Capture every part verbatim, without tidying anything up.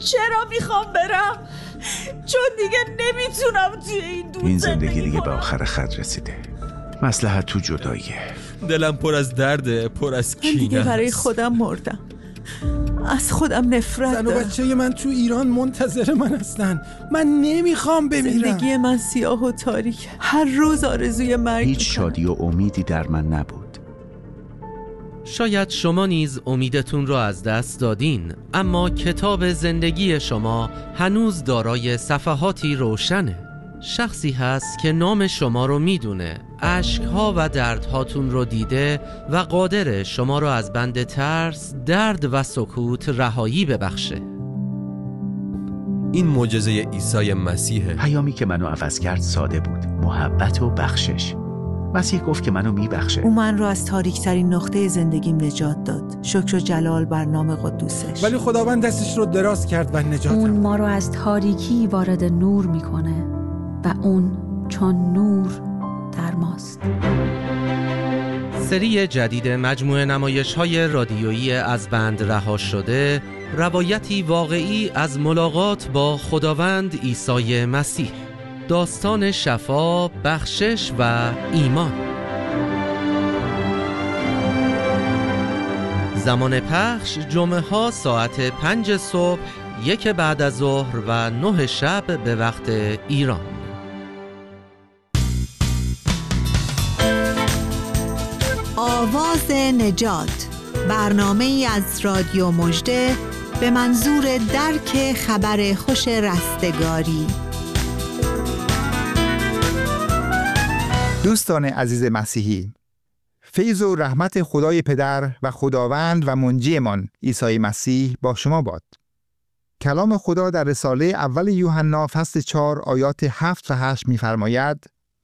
چرا میخوام برم؟ چون دیگه نمیتونم توی این دور این زندگی, زندگی دیگه کنم. به آخر خط رسیده. مصلحت تو جداییه. دلم پر از درده، پر از من دیگه کینه برای است. خودم مردم. از خودم نفرت زن و دارم. بچه من تو ایران منتظر من هستن. من نمیخوام بمیرم. زندگی من سیاه و تاریک. هر روز آرزوی مرگ هیچ میکنم. شادی و امیدی در من نبود. شاید شما نیز امیدتون را از دست دادین، اما کتاب زندگی شما هنوز دارای صفحاتی روشنه. شخصی هست که نام شما رو میدونه، اشکها و دردهاتون رو دیده و قادر شما رو از بند ترس، درد و سکوت رهایی ببخشه. این معجزه عیسی مسیحه. پیامی که منو عوض کرد ساده بود: محبت و بخشش. مسیح گفت که منو میبخشه. او من را از تاریکترین نقطه زندگیم نجات داد. شکر و جلال بر نام قدوسش. ولی خداوند دستش رو دراز کرد و نجاتم. اون ما رو از تاریکی وارد نور میکنه و اون چون نور در ماست. سری جدید مجموعه نمایش‌های رادیویی از بند رها شده، روایتی واقعی از ملاقات با خداوند عیسی مسیح. داستان شفا، بخشش و ایمان. زمان پخش جمعه ها ساعت پنج صبح، یک بعد از ظهر و نه شب به وقت ایران. آواز نجات، برنامه ای از رادیو مژده به منظور درک خبر خوش رستگاری. دوستان عزیز مسیحی، فیض و رحمت خدای پدر و خداوند و منجیمان عیسی مسیح با شما باد. کلام خدا در رساله اول یوحنا فصل چهار آیات هفت و هشت می‌فرماید: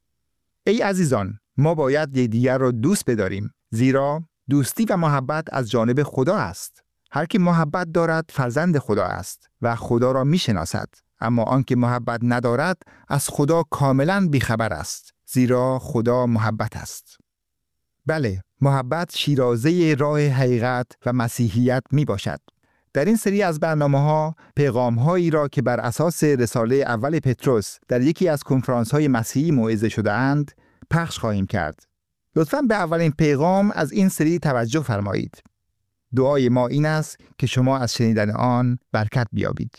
ای عزیزان، ما باید یکدیگر را دوست بداریم، زیرا دوستی و محبت از جانب خدا است. هر کی محبت دارد فرزند خدا است و خدا را می‌شناسد. اما آنکه محبت ندارد از خدا کاملاً بیخبر است، زیرا خدا محبت است. بله، محبت شیرازه راه حقیقت و مسیحیت می باشد. در این سری از برنامه‌ها پیغام‌هایی را که بر اساس رساله اول پتروس در یکی از کنفرانس‌های مسیحی موعظه شده‌اند پخش خواهیم کرد. لطفاً به اولین پیغام از این سری توجه فرمایید. دعای ما این است که شما از شنیدن آن برکت بیابید.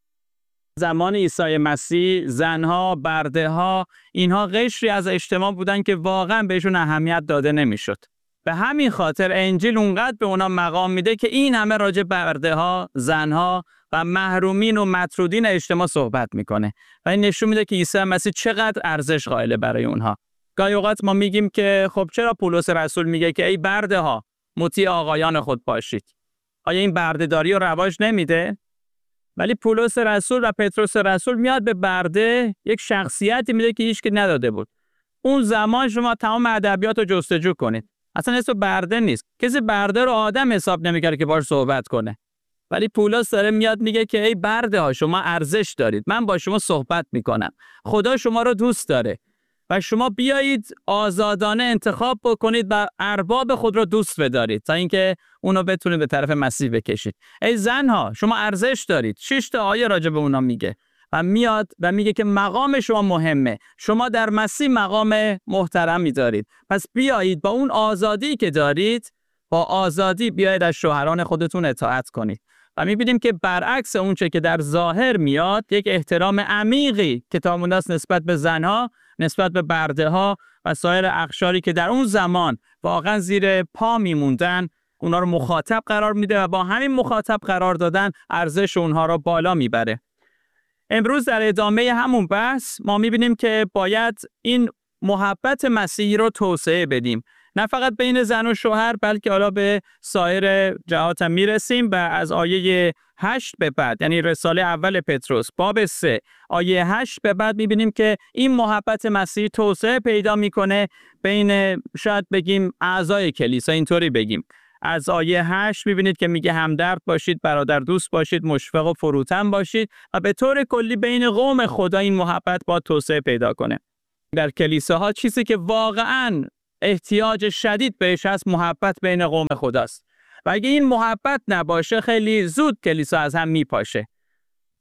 زمان عیسی مسیح زنها، برده‌ها، اینها قشری از اجتماع بودن که واقعا بهشون اهمیت داده نمیشد. به همین خاطر انجیل اونقدر به اونا مقام میده که این همه راجع برده‌ها، زنها و محرومین و مطرودین اجتماع صحبت میکنه و این نشون میده که عیسی مسیح چقدر ارزش قائله برای اونها. گاهی اوقات ما میگیم که خب چرا پولس رسول میگه که ای برده‌ها مطیع آقایان خود باشید؟ آیا این بردهداری رو رواج نمیده؟ ولی پولس رسول و پتروس رسول میاد به برده یک شخصیتی میده که هیچ کی نداده بود. اون زمان شما تمام ادبیات رو جستجو کنید، اصلا اسم برده نیست. کسی برده رو آدم حساب نمیکرده که باهاش صحبت کنه. ولی پولس داره میاد میگه که ای برده ها، شما ارزش دارید، من با شما صحبت میکنم، خدا شما رو دوست داره و شما بیایید آزادانه انتخاب بکنید و ارباب خود رو دوست بدارید تا اینکه اونو بتونید به طرف مسیح بکشید. ای زنها، شما ارزش دارید. شش تا آیه راجع به اونا میگه و میاد و میگه که مقام شما مهمه، شما در مسیح مقام محترمی دارید، پس بیایید با اون آزادی که دارید، با آزادی بیایید از شوهران خودتون اطاعت کنید. و میبینیم که برعکس اون چه که در ظاهر میاد، یک احترام عمیقی کتاب مقدس نسبت به زنها، نسبت به برده ها و سایر اقشاری که در اون زمان واقعا زیر پا میموندن، اونا رو مخاطب قرار میده و با همین مخاطب قرار دادن ارزش اونها رو بالا میبره. امروز در ادامه همون بحث ما میبینیم که باید این محبت مسیحی رو توسعه بدیم، نه فقط بین زن و شوهر بلکه حالا به سایر جهات هم میرسیم و از آیه هشت به بعد، یعنی رساله اول پتروس باب سه آیه هشت به بعد میبینیم که این محبت مسیحی توسعه پیدا میکنه بین، شاید بگیم اعضای کلیسا، اینطوری بگیم. از آیه هشت میبینید که میگه همدرد باشید، برادر دوست باشید، مشفق و فروتن باشید و به طور کلی بین قوم خدا این محبت با توسعه پیدا کنه. در کلیساها چیزی که واقعاً احتیاج شدید بهش هست محبت بین قوم خداست و اگه این محبت نباشه خیلی زود کلیسا از هم میپاشه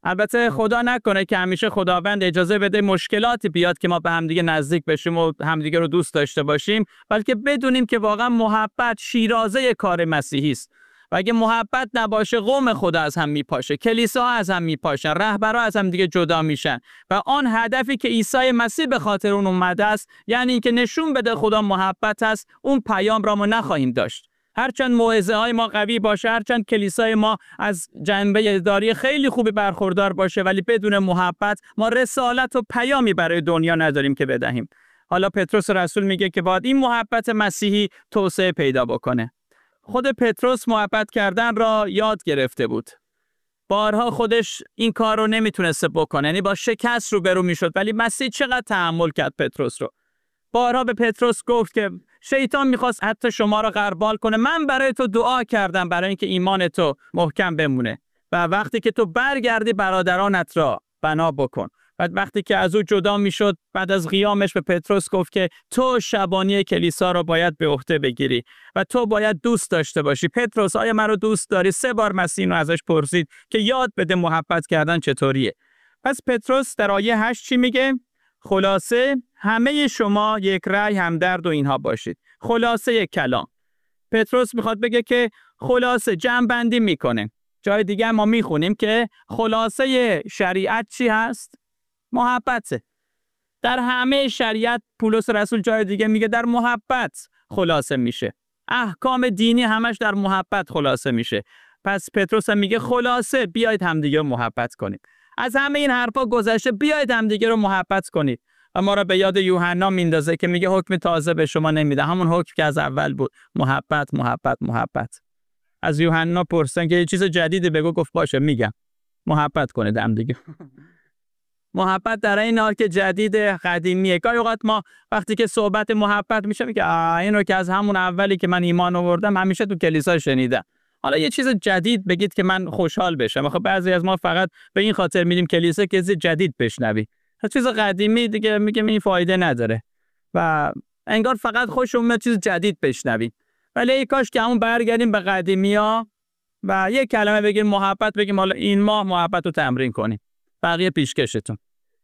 البته خدا نکنه که همیشه خداوند اجازه بده مشکلاتی بیاد که ما به همدیگه نزدیک بشیم و همدیگه رو دوست داشته باشیم، بلکه بدونیم که واقعا محبت شیرازه کار مسیحی است. و اگه محبت نباشه قوم خدا از هم میپاشه، کلیسا از هم میپاشن، رهبرا از هم دیگه جدا میشن و آن هدفی که عیسی مسیح به خاطر اون اومده است، یعنی اینکه نشون بده خدا محبت است، اون پیام را ما نخواهیم داشت. هرچند موعظه های ما قوی باشه، هرچند کلیسای ما از جنبه اداری خیلی خوبی برخوردار باشه، ولی بدون محبت ما رسالت و پیامی برای دنیا نداریم که بدهیم. حالا پتروس رسول میگه که باید این محبت مسیحی توسعه پیدا بکنه. خود پتروس محبت کردن را یاد گرفته بود. بارها خودش این کار رو نمیتونسته بکنه، یعنی با شکست روبرو میشد، ولی مسیح چقدر تحمل کرد پتروس رو. بارها به پتروس گفت که شیطان میخواست حتی شما را غربال کنه، من برای تو دعا کردم برای اینکه ایمان تو محکم بمونه و وقتی که تو برگردی برادرانت را بنا بکن. بعد وقتی که از او جدا میشد، بعد از قیامش به پتروس گفت که تو شبانی کلیسا را باید به عهده بگیری و تو باید دوست داشته باشی. پتروس آیا من رو دوست داری؟ سه بار مسیح رو ازش پرسید که یاد بده محبت کردن چطوریه. پس پتروس در آیه هشت چی میگه؟ خلاصه همه شما یک رأی، همدرد و اینها باشید. خلاصه یک کلام. پتروس میخواد بگه که خلاصه جمع بندی میکنه. جای دیگه ما میخونیم که خلاصه شریعت چی هست؟ محبته. در همه شریعت پولس رسول جای دیگه میگه در محبت خلاصه میشه. احکام دینی همش در محبت خلاصه میشه. پس پتروس هم میگه خلاصه بیایید همدیگه رو محبت کنید. از همه این حرفا گذشته، بیایید همدیگه رو محبت کنید. و ما را به یاد یوحنا میندازه که میگه حکم تازه به شما نمیده، همون حکم که از اول بود، محبت محبت محبت. از یوحنا پرسیدن که یه چیز جدیدی بگو، گفت باشه میگم، محبت کنید همدیگه. محبت در این حال که جدید قدیمیه. گاهی اوقات ما وقتی که صحبت محبت میشه میگه این رو که از همون اولی که من ایمان آوردم همیشه تو کلیسا شنیدم، حالا یه چیز جدید بگید که من خوشحال بشم. خب بعضی از ما فقط به این خاطر میریم کلیسا که چیز جدید بشنوی، چیز قدیمی دیگه میگم این فایده نداره و انگار فقط خوشم میاد چیز جدید بشنوی. ولی ای کاش که همون برگردیم به قدیمی‌ها و یک کلمه بگیم محبت، بگیم حالا این ماه محبت رو تمرین کنیم، بقیه پیشکشتون.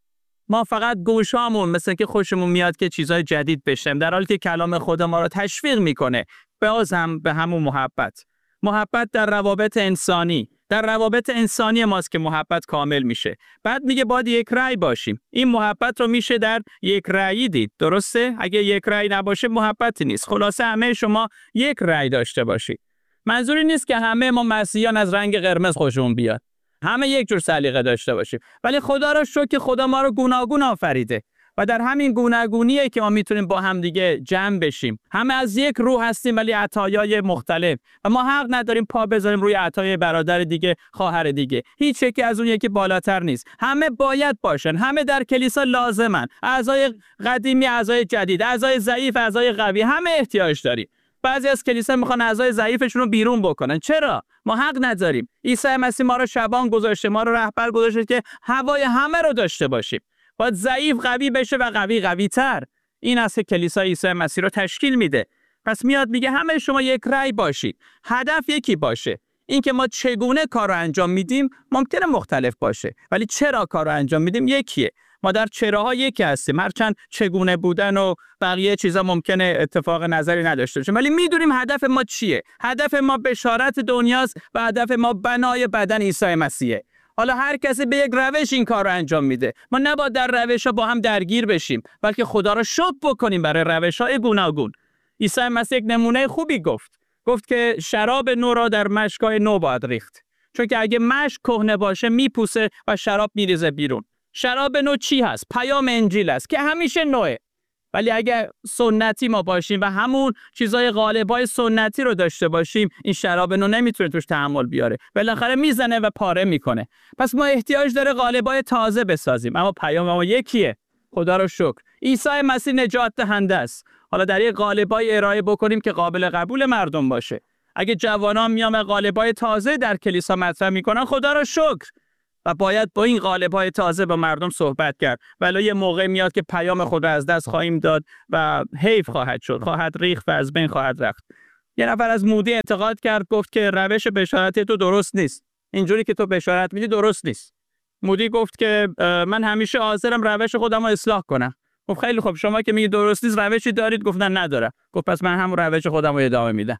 ما فقط گوشامون مثل که خوشمون میاد که چیزای جدید بشنویم، در حالی که کلام خدا ما رو تشویق میکنه باز هم به همون محبت. محبت در روابط انسانی، در روابط انسانی ماست که محبت کامل میشه. بعد میگه باید یک رأی باشیم. این محبت رو میشه در یک رأیی دید، درسته؟ اگه یک رأی نباشه محبتی نیست. خلاصه همه شما یک رأی داشته باشید. منظوری نیست که همه ما مسیحیان از رنگ قرمز خوشمون بیاد، همه یک جور سلیقه داشته باشیم، ولی خدا را شکر که خدا ما رو گوناگون آفریده و در همین گوناگونیه که ما میتونیم با هم دیگه جمع بشیم. همه از یک روح هستیم ولی عطایای مختلف و ما حق نداریم پا بذاریم روی عطای برادر دیگه، خواهر دیگه. هیچ یکی از اون یکی بالاتر نیست. همه باید باشن، همه در کلیسا لازمن. اعضای قدیمی، اعضای جدید، اعضای ضعیف، اعضای قوی، همه احتیاج داریم. بعضی از کلیسا میخوان اعضای ضعیفشون رو بیرون بکنن. چرا؟ ما حق نداریم. عیسی مسیح ما رو شبان گذاشته، ما رو رهبر گذاشته که هوای همه رو داشته باشیم. باید ضعیف قوی بشه و قوی قوی تر. این است که کلیسا عیسی مسیح رو تشکیل میده. پس میاد میگه همه شما یک رأی باشید، هدف یکی باشه. این که ما چگونه کار رو انجام میدیم ممکنه مختلف باشه، ولی چرا کار رو انجام میدیم یکیه. ما در چراها یکی هستیم، هرچند چگونه بودن و بقیه چیزا ممکنه اتفاق نظری نداشته باشه، ولی میدونیم هدف ما چیه. هدف ما بشارت دنیاست و هدف ما بنای بدن عیسی مسیحه. حالا هر کسی به یک روش این کار رو انجام میده. ما نباید در روش‌ها با هم درگیر بشیم، بلکه خدا رو شکر بکنیم برای روش‌های گوناگون. عیسی مسیح یک نمونه خوبی گفت. گفت که شراب نو را در مشکای نو باید ریخت. چون که اگه مشک کهنه باشه میپوسه و شراب میریزه بیرون. شراب نو چی هست؟ پیام انجیل است که همیشه نوه. ولی اگه سنتی ما باشیم و همون چیزای غالبای سنتی رو داشته باشیم، این شراب نو نمیتونه توش تحمل بیاره، بالاخره میزنه و پاره میکنه. پس ما احتیاج داره غالبای تازه بسازیم، اما پیام ما یکیه. خدا رو شکر عیسی مسیح نجات دهنده است. حالا در یک غالبای ارائه بکنیم که قابل قبول مردم باشه. اگه جوانان میام غالبای تازه در کلیسا مطرح میکنن، خدا رو شکر، و باید با این قالب‌های تازه با مردم صحبت کرد. ولی یه موقع میاد که پیام خود را از دست خواهیم داد و حیف خواهد شد، خواهد ریخت و از بین خواهد رفت. یه نفر از مودی انتقاد کرد، گفت که روش بشارت تو درست نیست. اینجوری که تو بشارت میدی درست نیست. مودی گفت که من همیشه حاضرم روش خودم رو اصلاح کنم. گفت خیلی خوب، شما که میگی درست نیست، روشی دارید؟ گفتن نداره. گفت پس من همون روش خودم رو ادامه میدم.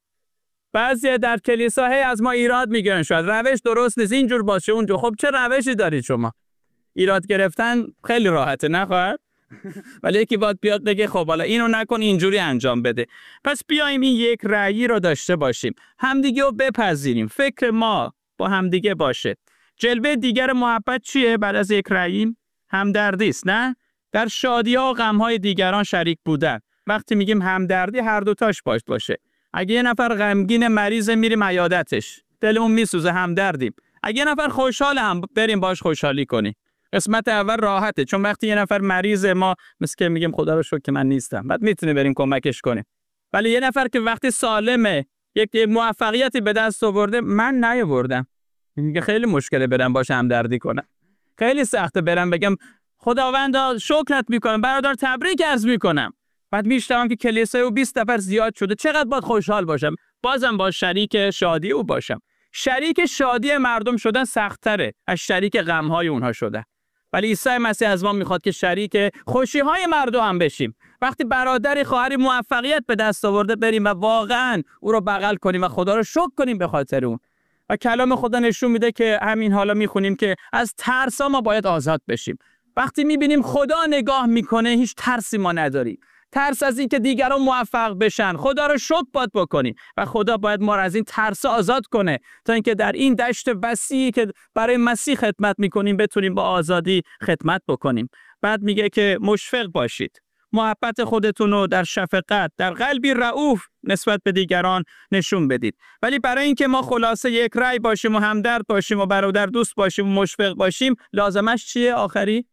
بعضی در کلیسا هی از ما ایراد میگیرن، شاید روش درست نیست، اینجور باشه اونجور. خب چه روشی دارید شما؟ ایراد گرفتن خیلی راحته، نه خواهر؟ ولی یکی باید بیاد بگه خب حالا اینو نکن، اینجوری انجام بده. پس بیایم این یک رأیی رو داشته باشیم، همدیگه رو بپذیریم، فکر ما با همدیگه باشه. جلوه دیگر محبت چیه بعد از یک رأییم؟ همدردی است، نه؟ در شادی‌ها و غم‌های دیگران شریک بودن. وقتی میگیم همدردی، هر دو تاش باش باشه. اگه یه نفر غمگین مریض میریم عیادتش، دلمون میسوزه، همدردیم. اگه یه نفر خوشحال هم بریم باش خوشحالی کنیم. قسمت اول راحته، چون وقتی یه نفر مریض ما مثل که میگیم خدا رو شکر که من نیستم، بعد میتونه بریم کمکش کنیم. ولی یه نفر که وقتی سالمه، یک موفقیتی به دست آورده، من نیاوردم، میگه خیلی مشکله برم باش همدردی کنم. خیلی سخته برم بگم خداوندا شکرت میکنم، برادر تبریک عرض میکنم. بعد میشتم که کلیسای او بیست نفر زیاد شده، چقدر باید خوشحال باشم، بازم با شریک شادی او باشم. شریک شادی مردم شدن سخت‌تره از شریک غم‌های اونها شدن. ولی عیسی مسیح از ما میخواد که شریک خوشی‌های مردم هم بشیم. وقتی برادری خواهری موفقیت به دست آورده، بریم و واقعاً او رو بغل کنیم و خدا رو شکر کنیم به خاطر اون. و کلام خدا نشون میده که همین حالا میخونیم که از ترسا ما باید آزاد بشیم. وقتی میبینیم خدا نگاه میکنه، هیچ ترسی ما نداریم. ترس از این که دیگران موفق بشن، خدا رو شکر باید بکنیم و خدا باید ما رو از این ترس آزاد کنه تا اینکه در این دشت وسیعی که برای مسیح خدمت میکنیم بتونیم با آزادی خدمت بکنیم. بعد میگه که مشفق باشید، محبت خودتون رو در شفقت، در قلبی رئوف نسبت به دیگران نشون بدید. ولی برای اینکه ما خلاصه یک رأی باشیم و همدرد باشیم و برادر دوست باشیم و مشفق باشیم، لازمش چیه آخری؟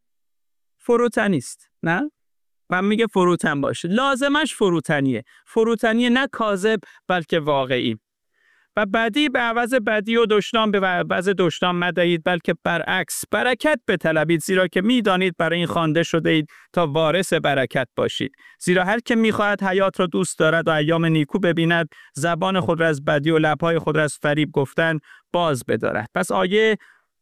فروتنی است، نه؟ و میگه فروتن باشه. لازمش فروتنیه. فروتنیه، نه کاذب بلکه واقعی. و بدی به عوض بدی و دشنام به عوض دشنام مدهید، بلکه برعکس برکت بطلبید، زیرا که میدانید برای این خوانده شده اید تا وارث برکت باشید. زیرا هر که میخواهد حیات را دوست دارد و ایام نیکو ببیند، زبان خود را از بدی و لبهای خود را از فریب گفتن باز بدارد. پس آیه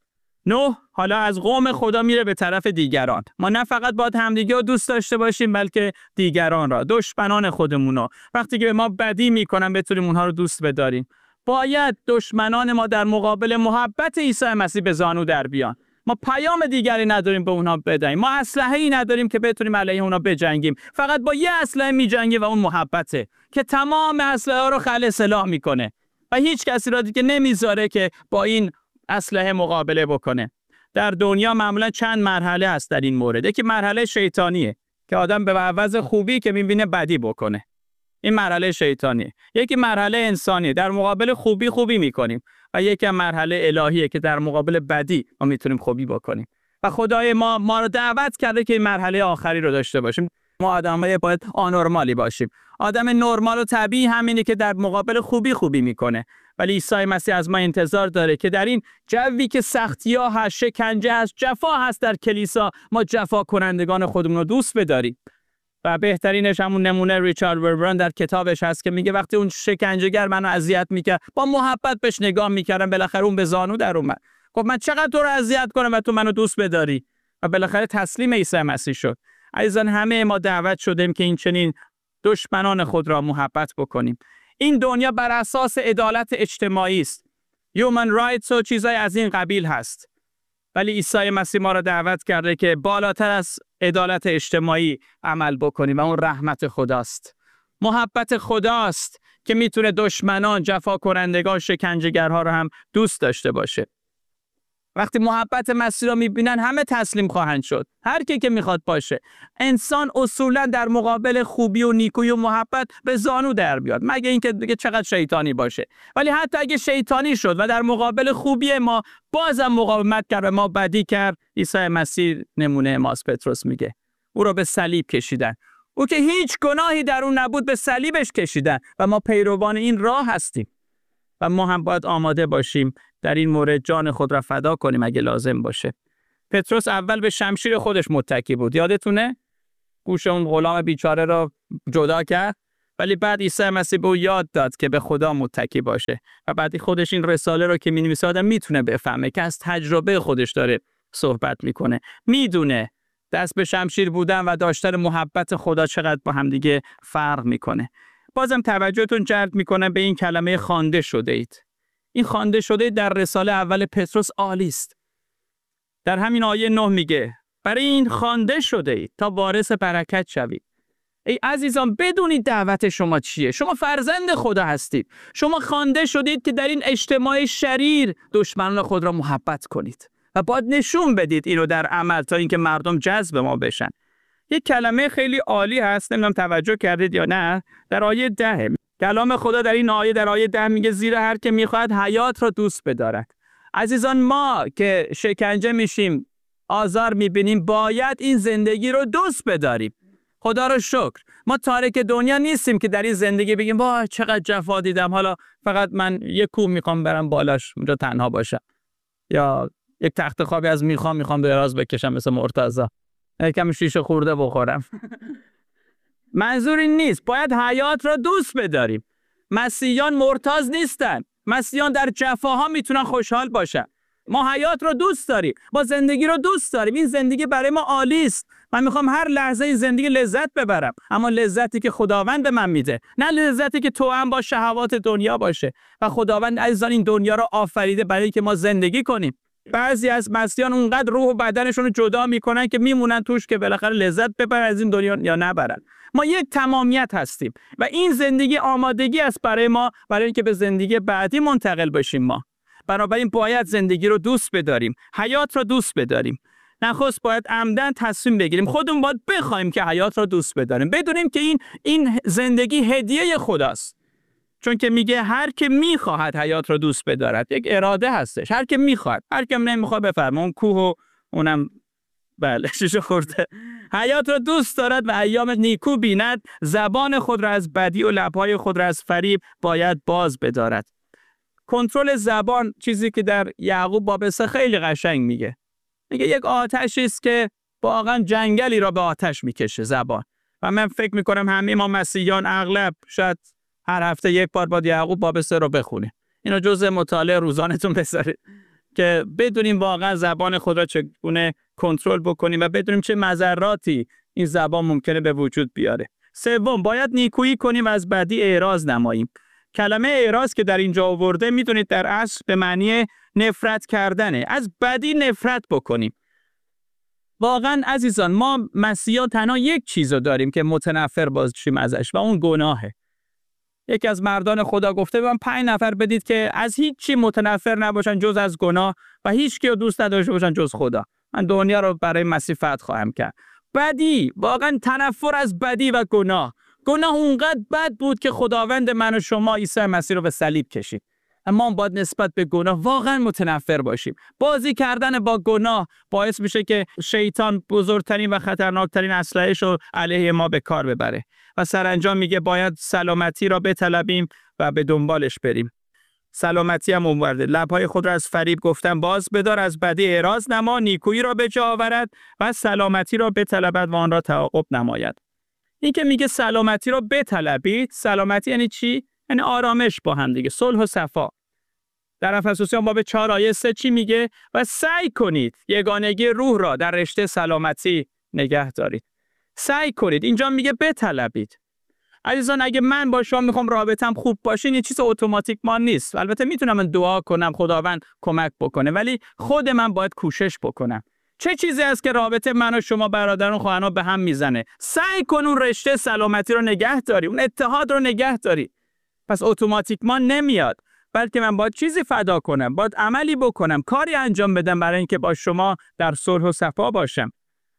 نه حالا از قوم خدا میره به طرف دیگران. ما نه فقط باید همدیگه رو دوست داشته باشیم، بلکه دیگران را، دشمنان خودمون را. وقتی که به ما بدی میکنن بتونیم اونها رو دوست بداریم. باید دشمنان ما در مقابل محبت عیسی مسیح به زانو در بیان. ما پیام دیگری نداریم به اونها بدهیم. ما اسلحه‌ای نداریم که بتونیم علیه اونها بجنگیم. فقط با یه اسلحه میجنگیم و اون محبته که تمام اسلحه ها رو خلع سلاح میکنه و هیچ کسی را دیگه نمیذاره که با این اسلحه مقابله بکنه. در دنیا معمولا چند مرحله هست در این مورد. یکی مرحله شیطانیه که آدم به عوض خوبی که میبینه بدی بکنه. این مرحله شیطانیه. یکی مرحله انسانیه، در مقابل خوبی خوبی میکنیم. و یکی مرحله الهیه که در مقابل بدی ما میتونیم خوبی بکنیم. و خدای ما ما رو دعوت کرده که این مرحله آخری رو داشته باشیم. ما آدمای باید آنورمالی باشیم. آدم نرمال و طبیعی همینه که در مقابل خوبی خوبی میکنه. ولی عیسی مسیح از ما انتظار داره که در این جوی که سختی‌ها هست، شکنجه هست، جفا هست در کلیسا، ما جفا کنندگان خودمون رو دوست بداریم. و بهترینش همون نمونه ریچارد وربران در کتابش هست که میگه وقتی اون شکنجهگر منو اذیت میکرد، با محبت بهش نگاه میکردم، بالاخره اون به زانو در اومد. گفت من چقدر تو رو اذیت کنم و تو منو دوست بداری؟ و بالاخره تسلیم عیسی مسیح شد. عزیزان، همه ما دعوت شدیم که این چنین دشمنان خود را محبت بکنیم. این دنیا بر اساس عدالت اجتماعی است. human rights و چیزای از این قبیل هست. ولی عیسی مسیح ما را دعوت کرده که بالاتر از عدالت اجتماعی عمل بکنیم و اون رحمت خداست. محبت خداست که میتونه دشمنان، جفا کنندگان، شکنجهگرها رو هم دوست داشته باشه. وقتی محبت مسیح را میبینن همه تسلیم خواهند شد. هر کی که میخواد باشه. انسان اصولا در مقابل خوبی و نیکویی و محبت به زانو در بیاد، مگه اینکه دیگه چقدر شیطانی باشه. ولی حتی اگه شیطانی شد و در مقابل خوبی ما بازم مقاومت کرد و ما بدی کرد، عیسی مسیح نمونه ماست. پتروس میگه او را به صلیب کشیدن. او که هیچ گناهی در اون نبود به صلیبش کشیدن و ما پیروان این راه هستیم. و ما هم باید آماده باشیم در این مورد جان خود را فدا کنیم اگه لازم باشه. پتروس اول به شمشیر خودش متکی بود، یادتونه؟ گوش اون غلام بیچاره را جدا کرد. ولی بعد عیسی مسیح به او یاد داد که به خدا متکی باشه و بعدی خودش این رساله رو که می‌نویسه آدم میتونه بفهمه که از تجربه خودش داره صحبت میکنه. میدونه دست به شمشیر بودن و داشتن محبت خدا چقدر با همدیگه فرق میکنه. بازم توجهتون جلب میکنم به این کلمه خوانده شده اید. این خوانده شده در رساله اول پتروس عالی است. در همین آیه نه میگه برای این خوانده شده اید تا وارث برکت شوید. ای عزیزان بدونید دعوت شما چیه. شما فرزند خدا هستید. شما خوانده شدید که در این اجتماع شریر دشمنان خود را محبت کنید و باید نشون بدید اینو در عمل تا اینکه مردم جذب ما بشن. یک کلمه خیلی عالی هست، نمیدونم توجه کردید یا نه، در آیه ده. کلام خدا در این آیه در آیه ده میگه زیرا هر که میخواهد حیات را دوست بدارد. عزیزان ما که شکنجه میشیم، آزار میبینیم، باید این زندگی رو دوست بداریم. خدا رو شکر ما تارک دنیا نیستیم که در این زندگی بگیم وای چقدر جفا دیدم، حالا فقط من یک کوه میخوام برم بالاش اونجا تنها باشم، یا یک تخت خوابی از میخوام میخوام دراز بکشم مثل مرتضی، یکم شیشه خورده بخورم. منظور این نیست. باید حیات را دوست بداریم. مسیحیان مرتاض نیستن. مسیحیان در جفاها میتونن خوشحال باشن. ما حیات رو دوست داریم. ما زندگی رو دوست داریم. این زندگی برای ما عالی است. من میخوام هر لحظه این زندگی لذت ببرم، اما لذتی که خداوند به من میده، نه لذتی که توأم با شهوات دنیا باشه. و خداوند عزیزان این دنیا رو آفریده برای اینکه ما زندگی کنیم. بعضی از مسیحیان اونقدر روح و بدنشون رو جدا میکنن که میمونن توش که بالاخره لذت ببرن از این دنیا یا نبرن. ما یک تمامیت هستیم و این زندگی آمادگی است برای ما برای اینکه به زندگی بعدی منتقل بشیم. ما بنابراین باید زندگی رو دوست بداریم، حیات رو دوست بداریم. نخست باید عمدن تصمیم بگیریم، خودمون باید بخوایم که حیات رو دوست بداریم، بدونیم که این این زندگی هدیه خداست. چون که میگه هر که میخواهد حیات رو دوست بدارد، یک اراده هستش. هر که میخواد، هر که نمیخواد بفرما اون کوه و اونم بله شیشه خورده. حیات رو دوست دارد و ایام نیکو بیند، زبان خود را از بدی و لبهای خود را از فریب باید باز بدارد. کنترل زبان چیزی که در یعقوب باب سه خیلی قشنگ میگه. میگه یک آتشی است که واقعا جنگلی را به آتش میکشه زبان. و من فکر میکنم همه ما مسیحیان اغلب شاید هر هفته یک بار با یعقوب باب سه رو بخونیم. اینو جزء مطالعه روزانه‌تون بذارید که بدونیم واقعا زبان خود را چگونه کنترل بکنیم و بدونیم چه مضراتی این زبان ممکنه به وجود بیاره. سوم، باید نیکویی کنیم و از بدی اعراض نماییم. کلمه اعراض که در اینجا آورده میدونید در اصل به معنی نفرت کردنه. از بدی نفرت بکنیم. واقعا عزیزان ما مسیحا تنها یک چیزو داریم که متنفر باشیم ازش و اون گناهه. یکی از مردان خدا گفته به من پنج نفر بدید که از هیچ چی متنفر نباشن جز از گناه و هیچ کی رو دوست نداشته باشن جز خدا. من دنیا رو برای مسیح فتح خواهم کرد. بدی، واقعا تنفر از بدی و گناه. گناه اونقدر بد بود که خداوند من و شما عیسی مسیح رو به صلیب کشید. اما باید نسبت به گناه واقعا متنفر باشیم. بازی کردن با گناه باعث میشه که شیطان بزرگترین و خطرناکترین اسلحه‌اش رو علیه ما به کار ببره. و سرانجام میگه باید سلامتی را بطلبیم و به دنبالش بریم. سلامتی هم اونورده. لبهای خود را از فریب گفتن باز بدار، از بدی اعراض نما، نیکویی را به جا آورد و سلامتی را بطلبد و آن را تعاقب نماید. این که میگه سلامتی را بطلبید، سلامتی یعنی چی؟ یعنی آرامش با هم دیگه، صلح و صفا. در افسوسیان باب چهار آیه سه چی میگه؟ و سعی کنید یگانگی روح را در رشته سلامتی نگه دارید. سعی کنید. اینجا میگه بطلبید. عزیزان اگه من با شما میخوام رابطم خوب باشه، این چیز اتوماتیک ما نیست. البته میتونم من دعا کنم خداوند کمک بکنه، ولی خود من باید کوشش بکنم. چه چیزی است که رابطه من و شما برادران خواهران به هم میزنه؟ سعی کن اون رشته سلامتی رو نگه داری، اون اتحاد رو نگه داری. پس اتوماتیک ما نمیاد، بلکه من باید چیزی فدا کنم، باید عملی بکنم، کاری انجام بدم برای اینکه با شما در صلح و صفا باشم.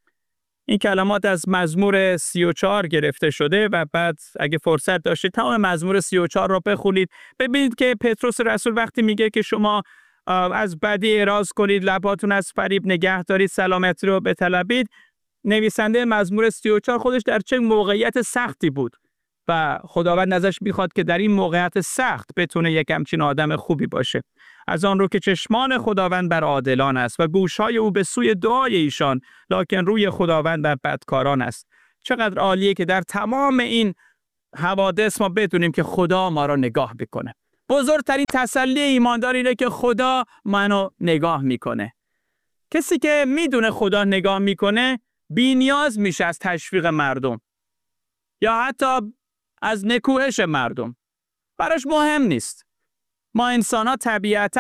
این کلمات از مزمور سی و چهار گرفته شده و بعد اگه فرصت داشتید تمام مزمور سی و چهار رو بخونید. ببینید که پتروس رسول وقتی میگه که شما از بدی اعراض کنید، لباتون از فریب نگه دارید، سلامتی رو بطلبید، نویسنده مزمور سی و چهار خودش در چه موقعیت سختی بود و خداوند ازش میخواد که در این موقعیت سخت بتونه یک همچین آدم خوبی باشه. از آن رو که چشمان خداوند بر عادلان است و گوشهای او به سوی دعای ایشان، لکن روی خداوند بر بدکاران است. چقدر عالیه که در تمام این حوادث ما بدونیم که خدا ما را نگاه میکنه. بزرگترین تسلی ایماندار اینه که خدا منو نگاه میکنه. کسی که میدونه خدا نگاه میکنه بی نیاز میشه از تشویق مردم یا حتی از نکوهش مردم. براش مهم نیست. ما انسان‌ها طبیعتاً